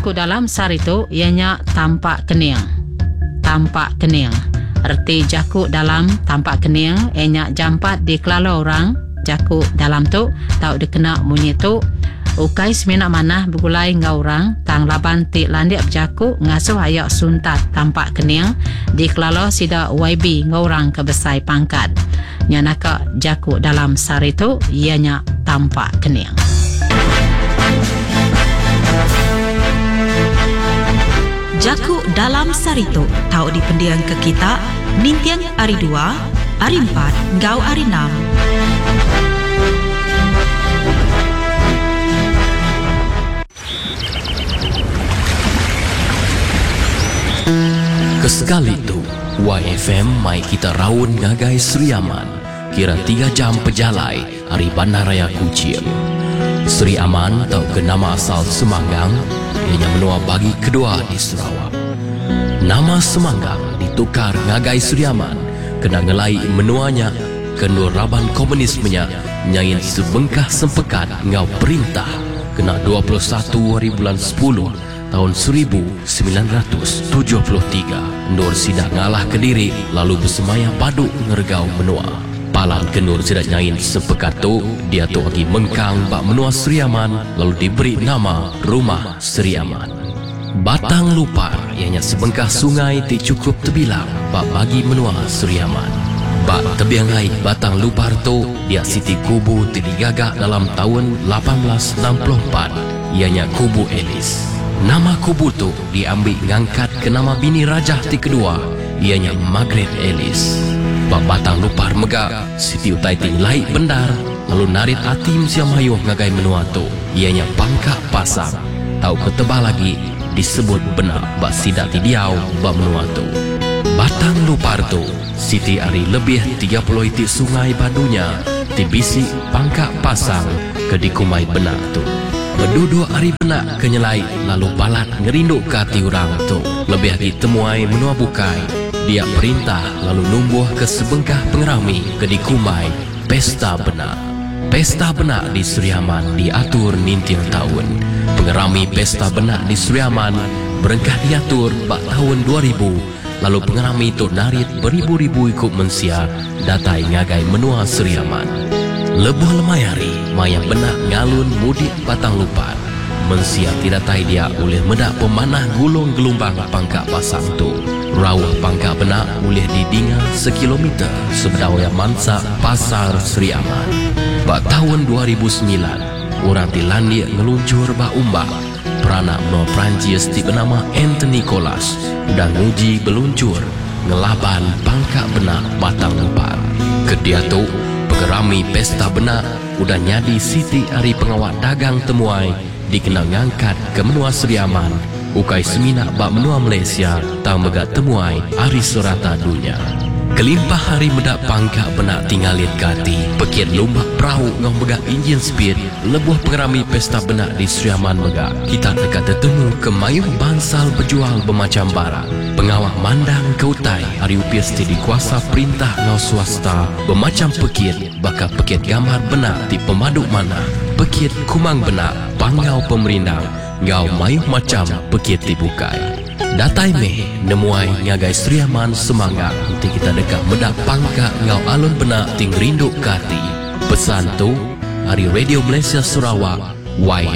jaku dalam sarito ianya tampak kening. Tampak kening. Erti jaku dalam tampak kening ianya jampat di kelala orang. Jaku dalam tu tau dikena bunyi tu ukai semina manah begulai ngau orang tang laban ti landiak jaku ngasuh ayak suntat tampak kening di kelala sida YB ngau orang kebesai pangkat. Nyanaka jaku dalam sarito ianya tampak kening. Jaku dalam sarito tau di pendiang ke kita nintiang hari 2, hari 4, ngau hari 6. Kesekali tu YFM mai kita raun ngagai Sri Aman. Kira 3 jam pejalai hari Bandaraya Kuching. Sri Aman tau ke nama asal Semanggang, ianya menua bagi kedua di Sarawak. Nama Semanggang ditukar ngagai Sri Aman kena ngelai menuanya kendur raban komunismenya nyain sebengkah sempekat ngau perintah kena 21 hari bulan 10 tahun 1973. Nur sidak ngalah Kediri lalu bersemaya paduk ngergau menua. Palang kendur sidak nyain sepekat tu dia tu lagi mengkang bak menua Sri Aman lalu diberi nama Rumah Sri Aman. Batang Lupar ianya sebengkah sungai ti cukup terbilang bak bagi menua Sri Aman. Bak tebiangai Batang Lupar tu dia siti kubu ti digagak dalam tahun 1864 ianya Kubu Elis. Nama kubu tu diambil ngangkat ke nama bini rajah ti kedua ianya Margaret Ellis. Bak Batang Lupar megak siti utai ti lai bendar lalu narit atim siam hayuh ngagai menua tu ianya Pangkak Pasang. Tau ketebah lagi disebut benar bak sidak ti diau bak menua tu. Batang Lupar tu siti ari lebih 30 itik sungai badunya ti bisi Pangkak Pasang ke dikumai benar tu. Berduduk hari benak kenyelai lalu balat ngerinduk ke hati orang tu. Lebih lagi temuai menua bukai dia perintah lalu numbuh ke sebengkah pengerami ke dikumai Pesta Benak. Pesta Benak di Sri Aman diatur nintil tahun. Pengerami Pesta Benak di Sri Aman berengkah diatur bak tahun 2000. Lalu pengerami itu narit beribu-ribu ikut mensia datai ngagai menua Sri Aman. Lebuh lemayari maya benak ngalun mudik Batang Lupar. Mensia tidak tai dia oleh medak pemanah gulung gelombang Pangkak Pasang tu. Rawah Pangkak Benak oleh didinga sekilometer sebedawaya mansa Pasar Sri Aman. Bak tahun 2009 orang ti landia ngeluncur bak umbak. Peranak menua Perancis ti bernama Anthony Colas dan nguji beluncur ngelaban Pangkak Benak Batang Lupar. Kedia tu pengerami Pesta Benak udah nyadi siti hari pengawal dagang temuai dikena ngangkat ke menua Sri Aman ukai semina bak menua Malaysia tang megat temuai hari surata dunia. Kelimpah hari medak Pangkak Benak tinggalit kati pekit lumbak perahu ngau megak enjin speed lebuh pengerami Pesta Benak di Sri Aman megak kita dekat tertemu ke mayuh bansal berjual bermacam barang. Pengawak mandang ke utai hari upias ti dikuasa perintah ngau swasta bermacam pekit bakal pekit gambar benak ti pemaduk mana pekit kumang benak panggau pemerintah ngau mayuh macam pekit ti bukai. Datai meh nemuai ngagai Sri Aman Semanggang nanti kita dekat medak Pangkak ngau alun benak ting rinduk kati. Pesan tu hari Radio Malaysia Sarawak